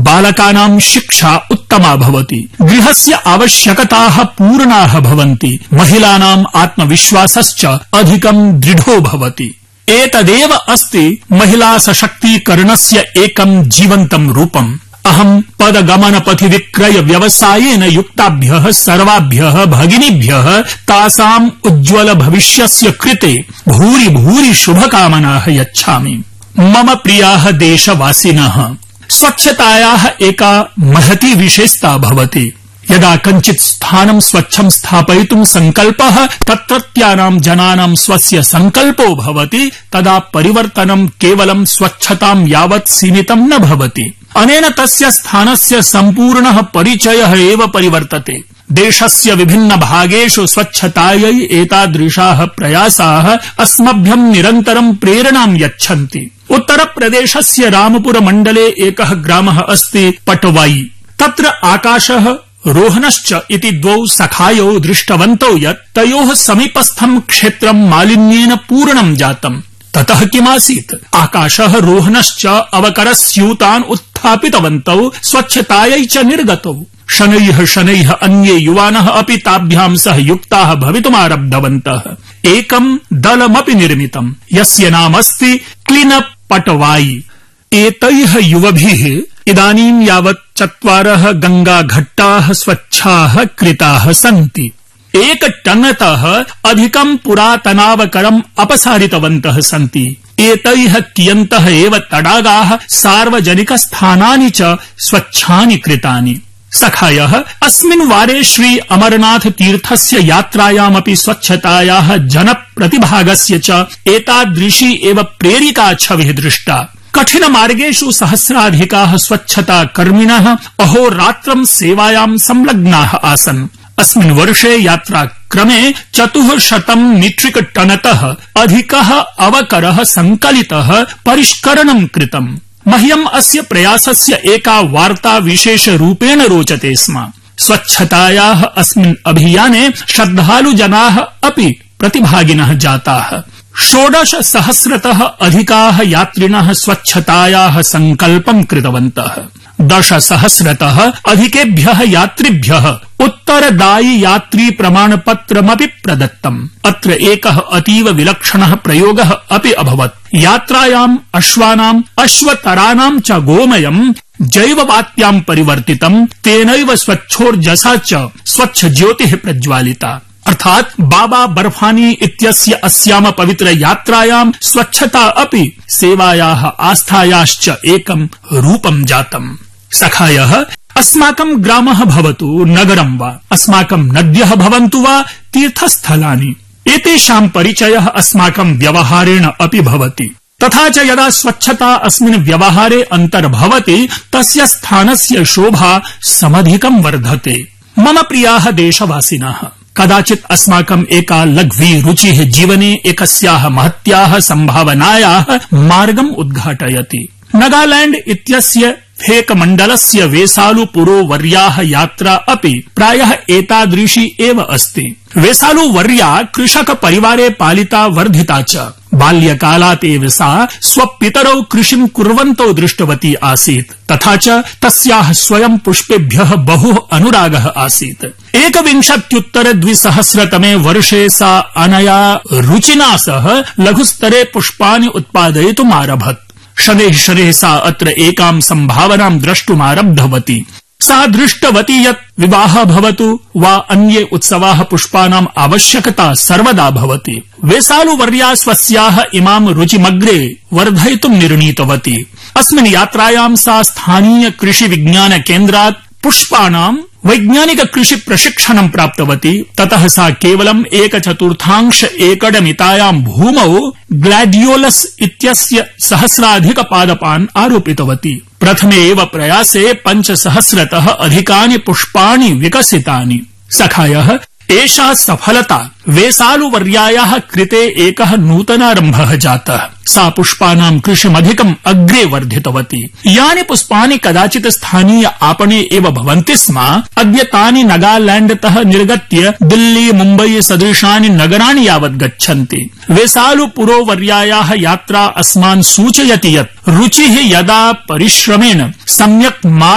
बालकानां शिक्षा उत्तमा भवति, गृहस्य आवश्यकताः पूर्णाः भवन्ति, महिलानाम् आत्मविश्वासश्च अधिकं दृढो भवति। एतदेव अस्ति महिला सशक्तीकरणस्य एकं जीवन्तं रूपम्। अहं पदगमनपथि विक्रय व्यवसायेन युक्ताभ्यः सर्वाभ्यः भगिनीभ्यः तासाम् उज्ज्वल भविष्यस्य कृते भूरि भूरि शुभकामनाः यच्छामि। मम प्रियाः देशवासिनः, स्वच्छतायाः एका महती विशेषता भवति। यदा कञ्चित् स्थानं स्वच्छं स्थापयितुं सङ्कल्पः तत्रत्यानां जनानां स्वस्य सङ्कल्पो भवति, तदा परिवर्तनं केवलं स्वच्छतां यावत् सीमितं न भवति। अनेन तस्य स्थानस्य सम्पूर्णः परिचयः एव परिवर्तते। देशस्य विभिन्न भागेषु स्वच्छतायै एतादृशाः प्रयासाः अस्मभ्यं निरन्तरं प्रेरणां यच्छन्ति। उत्तरप्रदेशस्य रामपुर मण्डले एकः ग्रामः अस्ति पटवाई। तत्र आकाशः रोहनश्च इति द्वौ सखायौ दृष्टवन्तौ यत् तयोः समीपस्थं क्षेत्रं मालिन्येन पूर्णं जातम्। ततः किमासीत्? आकाशः रोहनश्च अवकरस्यूतान् उत्थापितवन्तौ, स्वच्छतायै च निर्गतौ। शनैः शनैः अन्ये युवानः अपि ताभ्यां सह युक्ताः भवितुमारब्धवन्तः। एकं दलमपि निर्मितम्, यस्य नामस्ति क्लीन अप पटवाई। एतैः युवभिः इदानीं यावत् 4 गङ्गाघट्टाः स्वच्छाः कृताः सन्ति। 1 टनतः अधिकं पुरातनावकरम् अपसारितवन्तः सन्ति। एतैः कियन्तः एव तडागाः, सार्वजनिकस्थानानि च स्वच्छानि कृतानि। सखायः अस्मिन् वारे श्री अमरनाथ तीर्थस्य यात्रायामपि स्वच्छतायाः जनप्रतिभागस्य च एतादृशी एव प्रेरिका छविः दृष्टा। कठिन मार्गेषु सहस्राधिकाः स्वच्छता कर्मिणः अहोरात्रं सेवायां संलग्नाः आसन्। अस्मिन् वर्षे यात्राक्रमे 400 मीट्रिक टनतः अधिकः अवकरः संकलितः, परिष्करणं कृतम्। मह्यम् अस्य प्रयासस्य एका वार्ता विशेषरूपेण रोचते स्म। स्वच्छतायाः अस्मिन् अभियाने श्रद्धालुजनाः अपि प्रतिभागिनः जाताः। 16,000तः अधिकाः यात्रिणः स्वच्छतायाः सङ्कल्पं कृतवन्तः। 10,000तः अधिकेभ्यः यात्रिभ्यः उत्तरदायि यात्री प्रमाणपत्रमपि प्रदत्तम्। अत्र एकः अतीव विलक्षणः प्रयोगः अपि अभवत्। यात्रायाम् अश्वानाम्, अश्वतराणां च गोमयम् जैववात्यां परिवर्तितम्, तेनैव स्वच्छोर्जसा च स्वच्छ ज्योतिः प्रज्वालिता। अर्थात् बाबा बर्फानी इत्यस्य अस्याम पवित्र यात्रायां स्वच्छता अपि सेवायाः आस्थायाश्च एकं रूपं जातम्। सखायः, अस्माकं ग्रामः भवतु नगरं वा, अस्माकं नद्यः भवन्तु वा तीर्थस्थलानि, एतेषां परिचयः अस्माकं व्यवहारेण अपि भवति। तथा च यदा स्वच्छता अस्मिन् व्यवहारे अन्तर्भवति, तस्य स्थानस्य शोभा समधिकं वर्धते। मम प्रियाः देशवासिनः, कदाचित् अस्माकम् एका लघ्वी रुचिः जीवने एकस्याः महत्याः सम्भावनायाः मार्गम् उद्घाटयति। नागालैंड इत्यस्य फेक मण्डलस्य वेसालुपुरोवर्याः यात्रा अपि प्रायः एतादृशी एव अस्ति। वेसालुवर्या कृषक परिवारे पालिता वर्धिता च। बाल्यकालात् एव सा स्वपितरौ कृषिं कुर्वन्तौ दृष्टवती आसीत्। तथा च तस्याः स्वयं पुष्पेभ्यः बहु अनुरागः आसीत्। 21-2000 वर्षे सा अनया रुचिना सह लघुस्तरे पुष्पाणि उत्पादयितुमारभत। शनैः शनैः सा अत्र एकां सम्भावनां द्रष्टुमारब्धवती। सा दृष्टवती यत् विवाहः भवतु वा अन्ये उत्सवाः, पुष्पाणाम् आवश्यकता सर्वदा भवति। वेसालुवर्या स्वस्याः इमां रुचिमग्रे वर्धयितुं निर्णीतवती। अस्मिन् यात्रायां सा स्थानीय कृषि विज्ञान केन्द्रात् पुष्पाणां वैज्ञानिक कृषि प्रशिक्षणं प्राप्तवती। ततः सा केवलम् 1/4 एकड़मितायां भूमौ ग्लैडियोलस इत्यस्य 1000 पादपान् आरोपितवती। प्रथमे एव प्रयासे 5,000तः अधिकानि पुष्पाणि विकसितानि। सखायः, एषा सफलता वेसालुवर्यायाः कृते एकः नूतनारम्भः जातः। सा पुष्पाणां कृषिमधिकम् अग्रे वर्धितवती। यानि पुष्पाणि कदाचित् स्थानीय आपणे एव भवन्ति स्म, अद्य तानि नागालैंडतः निर्गत्य दिल्ली, मुम्बई सदृशानि नगराणि यावत् गच्छन्ति। वेसालुपुरोवर्यायाः यात्रा अस्मान् सूचयति यत् रुचिः यदा परिश्रमेण सम्यक्